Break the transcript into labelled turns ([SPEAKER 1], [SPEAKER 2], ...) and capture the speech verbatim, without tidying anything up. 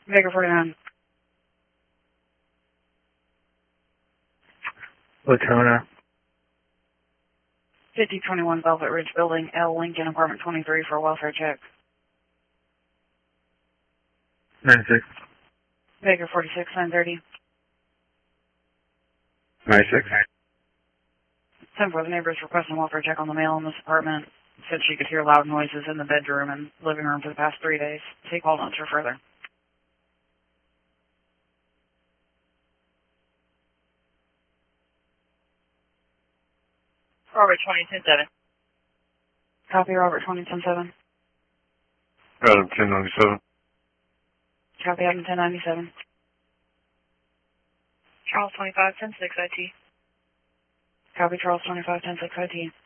[SPEAKER 1] Baker forty-nine.
[SPEAKER 2] Latona.
[SPEAKER 1] fifty twenty-one Velvet Ridge Building, L. Lincoln, apartment twenty-three for a welfare check.
[SPEAKER 2] nine six.
[SPEAKER 1] Baker forty-six, nine thirty.
[SPEAKER 2] nine six.
[SPEAKER 1] ten four, the neighbors requesting welfare check on the mail in this apartment. Said she could hear loud noises in the bedroom and living room for the past three days. Take all notes for further.
[SPEAKER 3] Robert twenty ten seven.
[SPEAKER 1] Copy, Robert twenty ten seven.
[SPEAKER 2] Adam ten ninety-seven.
[SPEAKER 1] Copy, Adam ten ninety-seven.
[SPEAKER 3] Charles twenty-five ten six I T.
[SPEAKER 1] Copy, Charles twenty-five ten six I T.